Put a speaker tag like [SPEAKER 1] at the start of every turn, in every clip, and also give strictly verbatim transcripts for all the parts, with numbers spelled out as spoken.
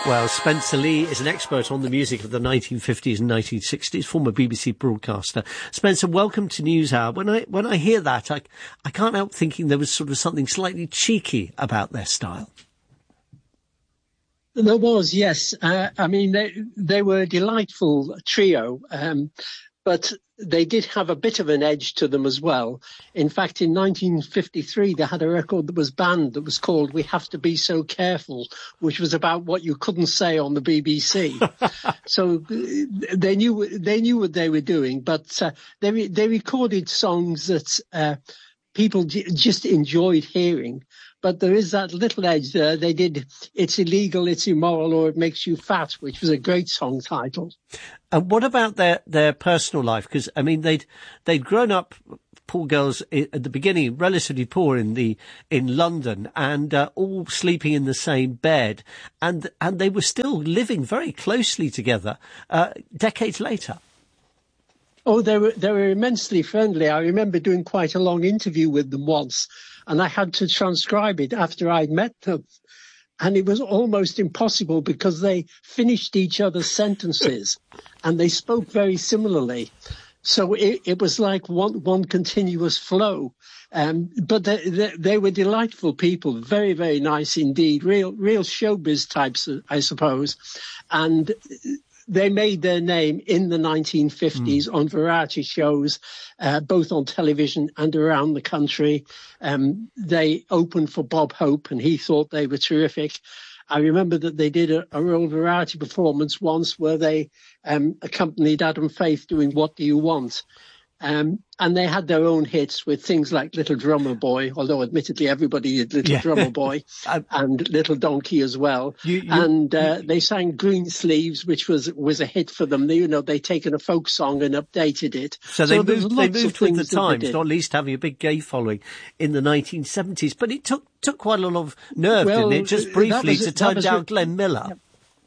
[SPEAKER 1] Well, Spencer Lee is an expert on the music of the nineteen fifties and nineteen sixties, former B B C broadcaster. Spencer, welcome to NewsHour. When I when I hear that, I, I can't help thinking there was sort of something slightly cheeky about their style.
[SPEAKER 2] There was, yes. Uh, I mean, they, they were a delightful trio, um, but they did have a bit of an edge to them as well. In fact, in nineteen fifty-three, they had a record that was banned that was called We Have to Be So Careful, which was about what you couldn't say on the B B C. So they knew they knew what they were doing, but uh, they they recorded songs that uh, people j- just enjoyed hearing. But there is that little edge there. They did It's Illegal, It's Immoral, or It Makes You Fat, which was a great song title.
[SPEAKER 1] And what about their, their personal life? Because, I mean, they'd, they'd grown up, poor girls, at the beginning, relatively poor in the, in London, and uh, all sleeping in the same bed. And, and they were still living very closely together, uh, decades later.
[SPEAKER 2] Oh, they were, they were immensely friendly. I remember doing quite a long interview with them once, and I had to transcribe it after I'd met them. And it was almost impossible because they finished each other's sentences and they spoke very similarly. So it, it was like one, one continuous flow. Um, but they, they, they were delightful people, very, very nice indeed, real, real showbiz types, I suppose. And they made their name in the nineteen fifties mm. on variety shows, uh, both on television and around the country. Um, they opened for Bob Hope, and he thought they were terrific. I remember that they did a, a real variety performance once where they um, accompanied Adam Faith doing What Do You Want? Um, and they had their own hits with things like Little Drummer Boy, although admittedly everybody did Little yeah. Drummer Boy, and Little Donkey as well. You, you, and uh, you, they sang Green Sleeves, which was was a hit for them. They, you know, they'd taken a folk song and updated it.
[SPEAKER 1] So they so moved, they moved with the times, not least having a big gay following in the nineteen seventies. But it took took quite a lot of nerve, well, didn't it, just briefly was, to turn down re- Glenn Miller? Yeah.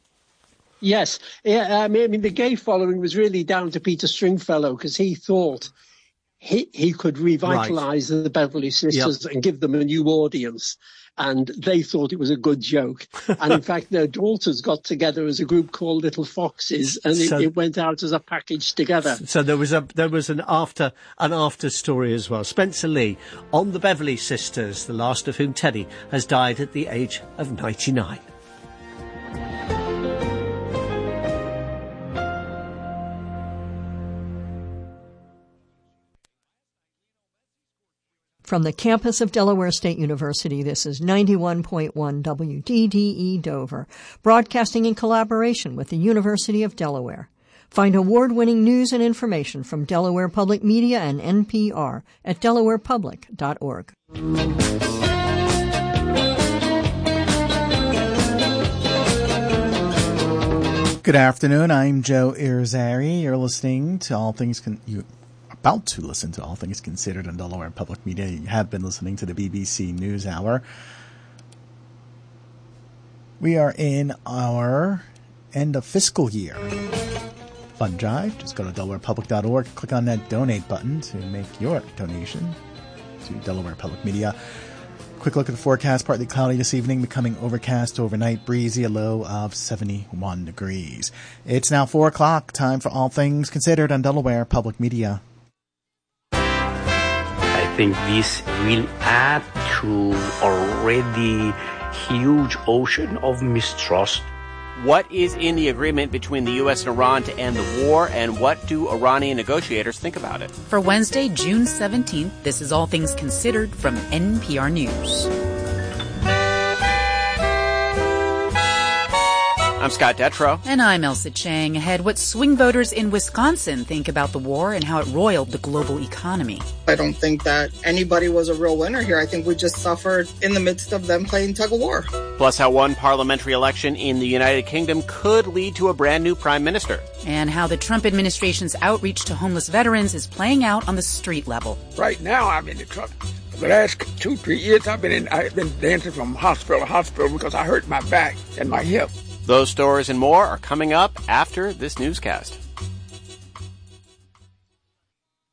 [SPEAKER 2] Yes. Yeah, I mean, I mean, the gay following was really down to Peter Stringfellow because he thought he he could revitalise right. the Beverly Sisters yep. and give them a new audience. And they thought it was a good joke. And in fact, their daughters got together as a group called Little Foxes, and it, so, it went out as a package together.
[SPEAKER 1] So there was a there was an after an after story as well. Spencer Lee on the Beverly Sisters, the last of whom, Teddy, has died at the age of ninety-nine.
[SPEAKER 3] From the campus of Delaware State University, this is ninety-one point one W D D E Dover, broadcasting in collaboration with the University of Delaware. Find award-winning news and information from Delaware Public Media and N P R at delaware public dot org.
[SPEAKER 4] Good afternoon. I'm Joe Irizarry. You're listening to All Things Con- you about to listen to All Things Considered on Delaware Public Media. You have been listening to the B B C NewsHour. We are in our end of fiscal year fund drive. Just go to delaware public dot org, click on that donate button to make your donation to Delaware Public Media. Quick look at the forecast. Partly cloudy this evening, becoming overcast overnight, breezy, a low of seventy-one degrees. It's now four o'clock. Time for All Things Considered on Delaware Public Media.
[SPEAKER 5] I think this will add to already huge ocean of mistrust.
[SPEAKER 6] What is in the agreement between the U S and Iran to end the war, and what do Iranian negotiators think about it?
[SPEAKER 7] For Wednesday, June seventeenth, this is All Things Considered from N P R News.
[SPEAKER 6] I'm Scott Detrow.
[SPEAKER 7] And I'm Elsa Chang. Ahead, what swing voters in Wisconsin think about the war and how it roiled the global economy.
[SPEAKER 8] I don't think that anybody was a real winner here. I think we just suffered in the midst of them playing tug of war.
[SPEAKER 6] Plus how one parliamentary election in the United Kingdom could lead to a brand new prime minister.
[SPEAKER 7] And how the Trump administration's outreach to homeless veterans is playing out on the street level.
[SPEAKER 9] Right now, I'm in the truck. For the last two, three years, I've been in, I've been dancing from hospital to hospital because I hurt my back and my hip.
[SPEAKER 6] Those stories and more are coming up after this newscast.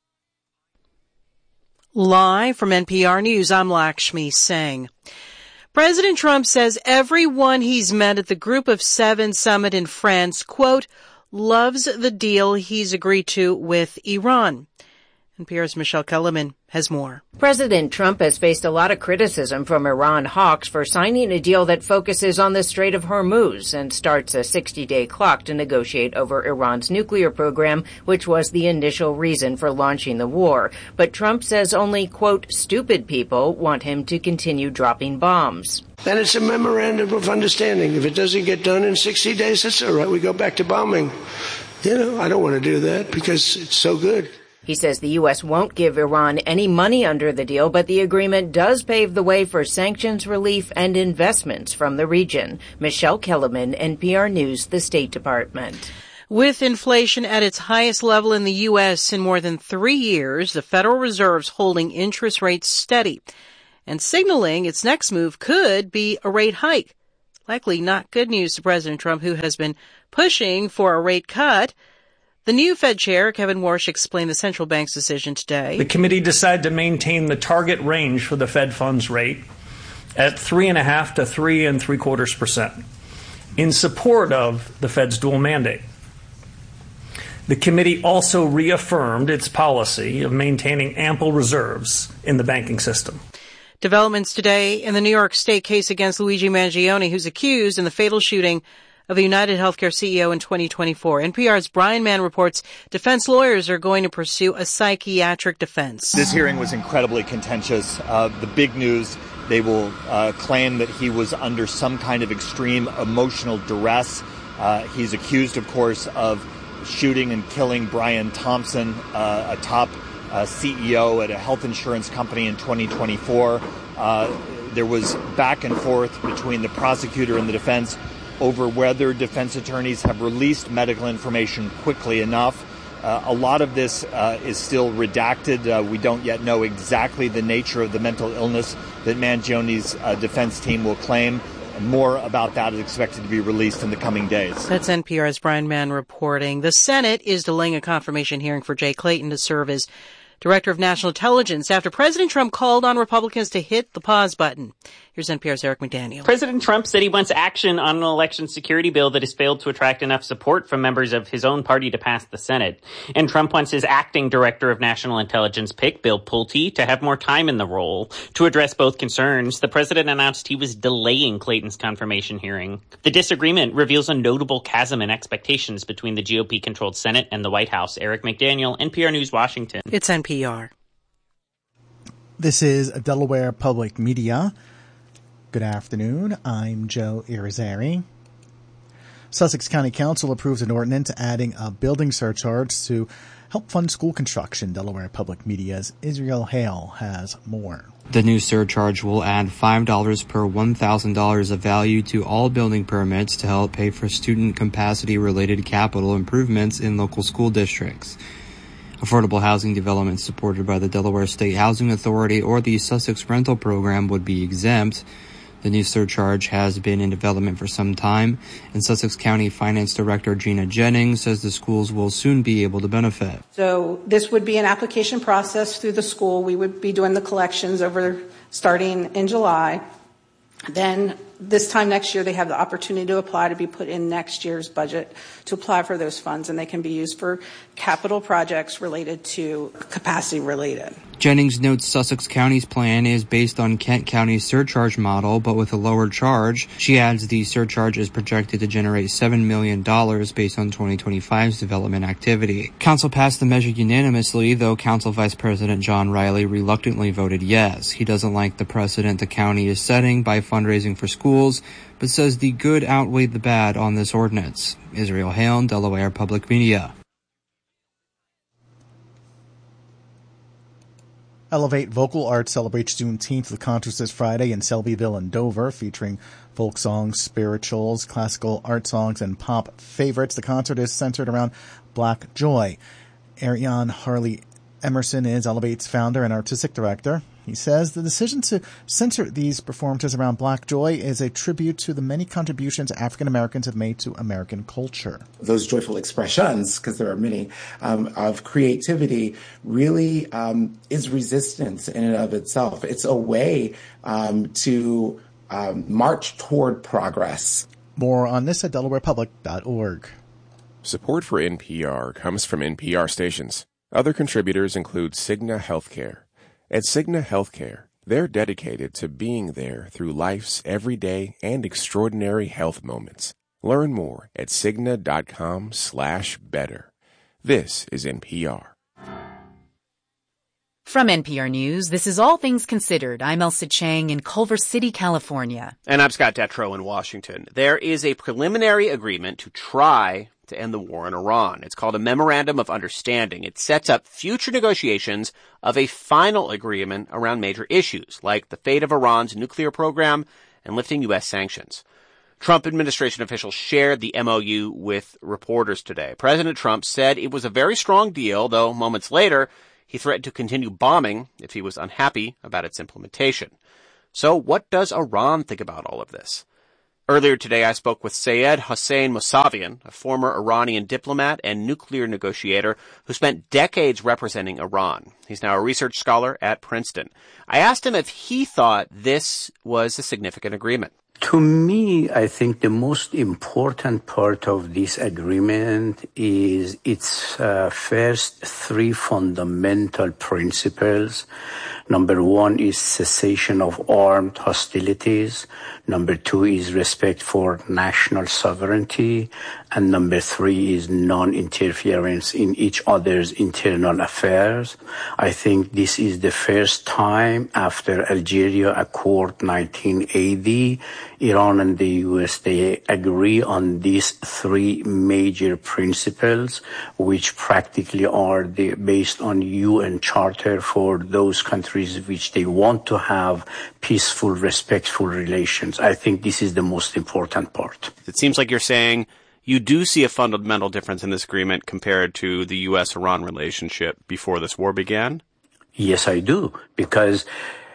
[SPEAKER 10] Live from N P R News, I'm Lakshmi Singh. President Trump says everyone he's met at the Group of Seven summit in France, quote, loves the deal he's agreed to with Iran. N P R's Michelle Kellerman has more.
[SPEAKER 11] President Trump has faced a lot of criticism from Iran hawks for signing a deal that focuses on the Strait of Hormuz and starts a sixty-day clock to negotiate over Iran's nuclear program, which was the initial reason for launching the war. But Trump says only, quote, stupid people want him to continue dropping bombs.
[SPEAKER 12] Then it's a memorandum of understanding. If it doesn't get done in sixty days, that's all right. We go back to bombing. You know, I don't want to do that because it's so good.
[SPEAKER 11] He says the U S won't give Iran any money under the deal, but the agreement does pave the way for sanctions relief and investments from the region. Michelle Kellerman, N P R News, the State Department.
[SPEAKER 10] With inflation at its highest level in the U S in more than three years, the Federal Reserve's holding interest rates steady and signaling its next move could be a rate hike. Likely not good news to President Trump, who has been pushing for a rate cut. The new Fed chair, Kevin Warsh, explained the central bank's decision today.
[SPEAKER 13] The committee decided to maintain the target range for the Fed funds rate at three and a half to three and three quarters percent in support of the Fed's dual mandate. The committee also reaffirmed its policy of maintaining ample reserves in the banking system.
[SPEAKER 10] Developments today in the New York State case against Luigi Mangione, who's accused in the fatal shooting of a United Healthcare C E O in twenty twenty-four. N P R's Brian Mann reports defense lawyers are going to pursue a psychiatric defense.
[SPEAKER 14] This hearing was incredibly contentious. Uh, the big news, they will uh, claim that he was under some kind of extreme emotional duress. Uh, he's accused, of course, of shooting and killing Brian Thompson, uh, a top uh, C E O at a health insurance company in twenty twenty-four. Uh, there was back and forth between the prosecutor and the defense over whether defense attorneys have released medical information quickly enough. Uh, a lot of this uh, is still redacted. Uh, we don't yet know exactly the nature of the mental illness that Mangione's uh, defense team will claim. More about that is expected to be released in the coming days.
[SPEAKER 10] That's N P R's Brian Mann reporting. The Senate is delaying a confirmation hearing for Jay Clayton to serve as Director of National Intelligence after President Trump called on Republicans to hit the pause button. Here's N P R's Eric McDaniel.
[SPEAKER 15] President Trump said he wants action on an election security bill that has failed to attract enough support from members of his own party to pass the Senate. And Trump wants his acting Director of National Intelligence pick, Bill Pulte, to have more time in the role. To address both concerns, the president announced he was delaying Clayton's confirmation hearing. The disagreement reveals a notable chasm in expectations between the G O P-controlled Senate and the White House. Eric McDaniel, N P R News, Washington.
[SPEAKER 10] It's N P R.
[SPEAKER 4] This is Delaware Public Media. Good afternoon. I'm Joe Irizarry. Sussex County Council approves an ordinance adding a building surcharge to help fund school construction. Delaware Public Media's Israel Hale has more.
[SPEAKER 16] The new surcharge will add five dollars per one thousand dollars of value to all building permits to help pay for student capacity-related capital improvements in local school districts. Affordable housing developments supported by the Delaware State Housing Authority or the Sussex Rental Program would be exempt. The new surcharge has been in development for some time, and Sussex County Finance Director Gina Jennings says the schools will soon be able to benefit.
[SPEAKER 17] So this would be an application process through the school. We would be doing the collections over starting in July. Then this time next year, they have the opportunity to apply to be put in next year's budget to apply for those funds, and they can be used for capital projects related to capacity related.
[SPEAKER 16] Jennings notes Sussex County's plan is based on Kent County's surcharge model, but with a lower charge. She adds the surcharge is projected to generate seven million dollars based on twenty twenty-five's development activity. Council passed the measure unanimously, though Council Vice President John Riley reluctantly voted yes. He doesn't like the precedent the county is setting by fundraising for schools, but says the good outweighed the bad on this ordinance. Israel Hale, Delaware Public Media.
[SPEAKER 4] Elevate Vocal Arts celebrates Juneteenth with concerts this Friday in Selbyville and Dover, featuring folk songs, spirituals, classical art songs, and pop favorites. The concert is centered around Black Joy. Ariane Harley Emerson is Elevate's founder and artistic director. He says the decision to center these performances around Black Joy is a tribute to the many contributions African Americans have made to American culture.
[SPEAKER 18] Those joyful expressions, because there are many, um, of creativity really um, is resistance in and of itself. It's a way um, to um, march toward progress.
[SPEAKER 4] More on this at delaware public dot org.
[SPEAKER 19] Support for N P R comes from N P R stations. Other contributors include Cigna Healthcare. At Cigna Healthcare, they're dedicated to being there through life's everyday and extraordinary health moments. Learn more at Cigna.com slash better. This is N P R.
[SPEAKER 7] From N P R News, this is All Things Considered. I'm Elsa Chang in Culver City, California.
[SPEAKER 6] And I'm Scott Detrow in Washington. There is a preliminary agreement to try to end the war in Iran. It's called a Memorandum of Understanding. It sets up future negotiations of a final agreement around major issues, like the fate of Iran's nuclear program and lifting U S sanctions. Trump administration officials shared the M O U with reporters today. President Trump said it was a very strong deal, though moments later, he threatened to continue bombing if he was unhappy about its implementation. So what does Iran think about all of this? Earlier today, I spoke with Sayed Hossein Mousavian, a former Iranian diplomat and nuclear negotiator who spent decades representing Iran. He's now a research scholar at Princeton. I asked him if he thought this was a significant agreement.
[SPEAKER 5] To me, I think the most important part of this agreement is its uh, first three fundamental principles. Number one is cessation of armed hostilities. Number two is respect for national sovereignty. And number three is non-interference in each other's internal affairs. I think this is the first time after Algeria Accord nineteen eighty, Iran and the U S, they agree on these three major principles, which practically are the, based on U N Charter for those countries which they want to have peaceful, respectful relations. I think this is the most important part.
[SPEAKER 6] It seems like you're saying you do see a fundamental difference in this agreement compared to the U S Iran relationship before this war began?
[SPEAKER 5] Yes, I do, because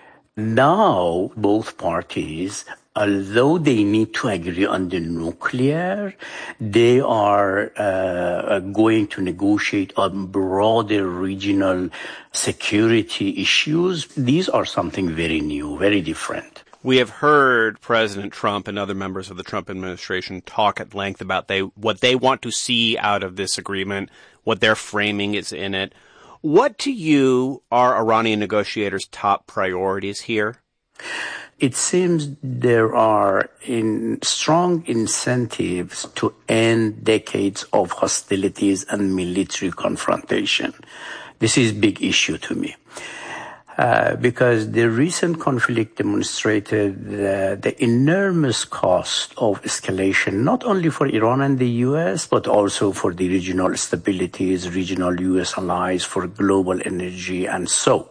[SPEAKER 5] now both parties, although they need to agree on the nuclear, they are uh, going to negotiate on broader regional security issues. These are something very new, very different.
[SPEAKER 6] We have heard President Trump and other members of the Trump administration talk at length about they what they want to see out of this agreement, what their framing is in it. What to you are Iranian negotiators' top priorities here?
[SPEAKER 5] It seems there are in strong incentives to end decades of hostilities and military confrontation. This is a big issue to me. Uh, because the recent conflict demonstrated uh, the enormous cost of escalation, not only for Iran and the U S, but also for the regional stabilities, regional U S allies, for global energy, and so.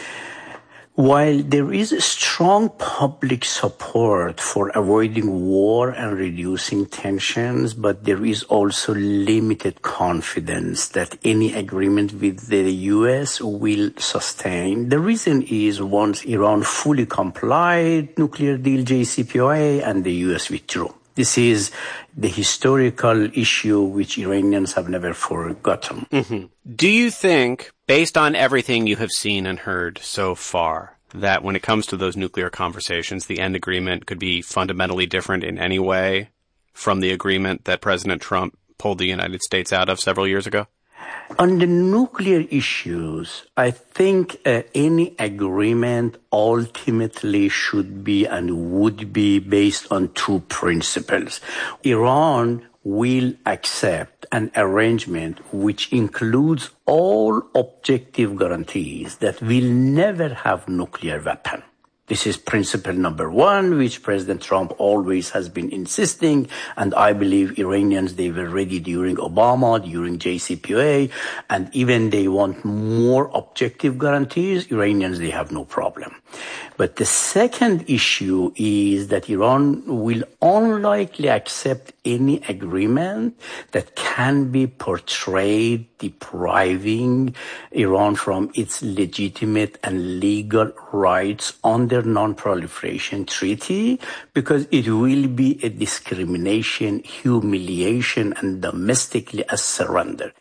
[SPEAKER 5] While there is a strong public support for avoiding war and reducing tensions, but there is also limited confidence that any agreement with the U S will sustain. The reason is once Iran fully complied, nuclear deal J C P O A, and the U S withdrew. This is the historical issue which Iranians have never forgotten.
[SPEAKER 6] Mm-hmm. Do you think, based on everything you have seen and heard so far, that when it comes to those nuclear conversations, the end agreement could be fundamentally different in any way from the agreement that President Trump pulled the United States out of several years ago?
[SPEAKER 5] On the nuclear issues, I think uh, any agreement ultimately should be and would be based on two principles. Iran will accept an arrangement which includes all objective guarantees that we'll never have nuclear weapon. This is principle number one, which President Trump always has been insisting, and I believe Iranians, they were ready during Obama, during J C P O A, and even they want more objective guarantees. Iranians, they have no problem. But the second issue is that Iran will unlikely accept any agreement that can be portrayed depriving Iran from its legitimate and legal rights under non-proliferation treaty, because it will be a discrimination, humiliation, and domestically a surrender.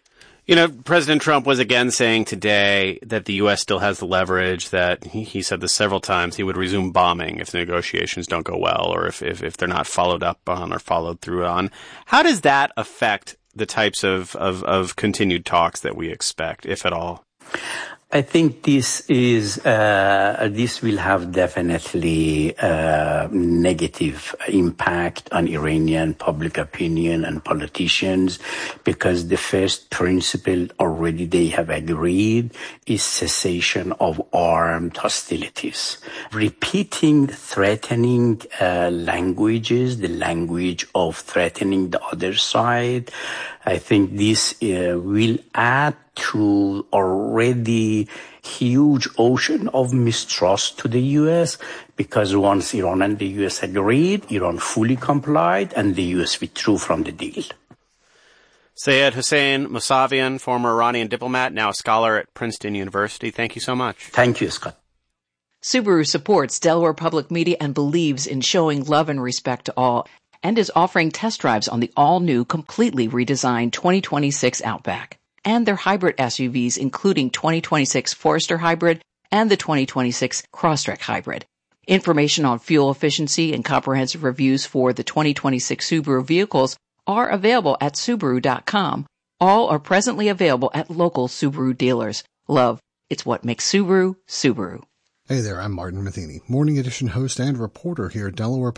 [SPEAKER 6] You know, President Trump was again saying today that the U S still has the leverage, that he, he said this several times, he would resume bombing if the negotiations don't go well or if, if, if they're not followed up on or followed through on. How does that affect the types of, of, of continued talks that we expect, if at all?
[SPEAKER 5] I think this is uh, this will have definitely uh, negative impact on Iranian public opinion and politicians, because the first principle already they have agreed is cessation of armed hostilities. Repeating threatening uh, languages, the language of threatening the other side, I think this uh, will add to already huge ocean of mistrust to the U S, because once Iran and the U S agreed, Iran fully complied and the U S withdrew from the deal.
[SPEAKER 6] Sayed Hossein Mousavian, former Iranian diplomat, now a scholar at Princeton University. Thank you so much.
[SPEAKER 5] Thank you, Scott.
[SPEAKER 20] Subaru supports Delaware Public Media and believes in showing love and respect to all, and is offering test drives on the all-new, completely redesigned twenty twenty-six Outback and their hybrid S U Vs, including twenty twenty-six Forester Hybrid and the twenty twenty-six Crosstrek Hybrid. Information on fuel efficiency and comprehensive reviews for the twenty twenty-six Subaru vehicles are available at Subaru dot com. All are presently available at local Subaru dealers. Love, it's what makes Subaru, Subaru.
[SPEAKER 21] Hey there, I'm Martin Matheny, Morning Edition host and reporter here at Delaware